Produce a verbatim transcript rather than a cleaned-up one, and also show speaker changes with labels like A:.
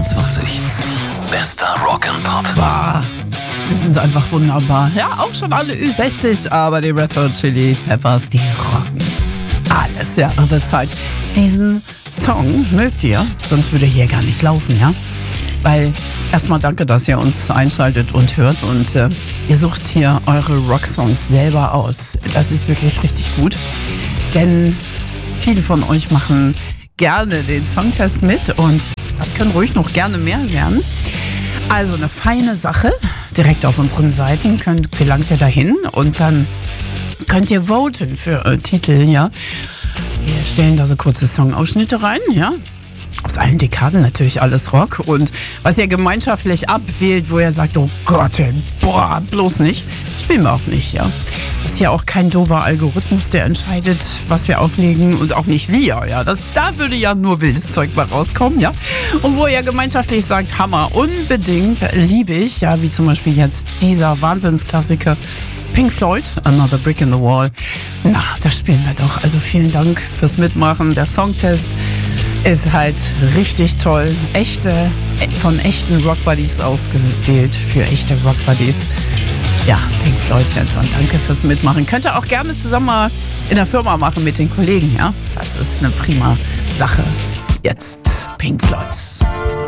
A: vierundzwanzig. Bester Rock and Pop.
B: Bah, die sind einfach wunderbar. Ja, auch schon alle Ü sechzig, aber die Red Hot Chili Peppers, die rocken alles, ja, Other Side. Diesen Song mögt ihr, sonst würde hier gar nicht laufen, ja? Weil erstmal danke, dass ihr uns einschaltet und hört und äh, ihr sucht hier eure Rocksongs selber aus. Das ist wirklich richtig gut, denn viele von euch machen gerne den Songtest mit und das können ruhig noch gerne mehr werden. Also eine feine Sache, direkt auf unseren Seiten könnt, gelangt ihr dahin und dann könnt ihr voten für äh, Titel, ja. Wir stellen da so kurze Songausschnitte rein, ja. Aus allen Dekaden natürlich alles Rock und was ihr gemeinschaftlich abwählt, wo ihr sagt, oh Gott, ey, boah, bloß nicht, spielen wir auch nicht, ja. Das ist ja auch kein doofer Algorithmus, der entscheidet, was wir auflegen und auch nicht wir, ja. Das, da würde ja nur wildes Zeug mal rauskommen, ja. Und wo ihr gemeinschaftlich sagt, Hammer, unbedingt liebe ich, ja, wie zum Beispiel jetzt dieser Wahnsinnsklassiker Pink Floyd, Another Brick in the Wall. Na, das spielen wir doch. Also vielen Dank fürs Mitmachen. Der Songtest ist halt richtig toll. Echte, von echten Rock Buddies ausgewählt für echte Rock Buddies. Ja, Pink Floyd jetzt und danke fürs Mitmachen. Könnt ihr auch gerne zusammen mal in der Firma machen mit den Kollegen, ja? Das ist eine prima Sache. Jetzt Pink Floyd.